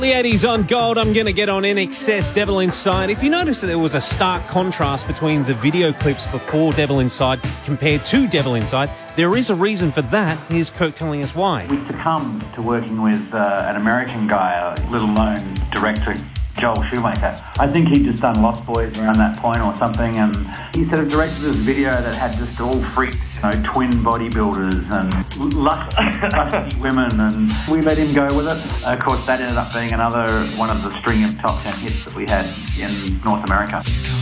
The 80s on Gold. I'm going to get on INXS, Devil Inside. If you notice that there was a stark contrast between the video clips before Devil Inside compared to Devil Inside, there is a reason for that. Here's Kirk telling us why. We succumbed to working with an American guy, a little-known director, Joel Schumacher. I think he'd just done Lost Boys around that point or something, and he sort of directed this video that had just all freaks, twin bodybuilders and lusty women, and we let him go with it. Of course, that ended up being another one of the string of top 10 hits that we had in North America.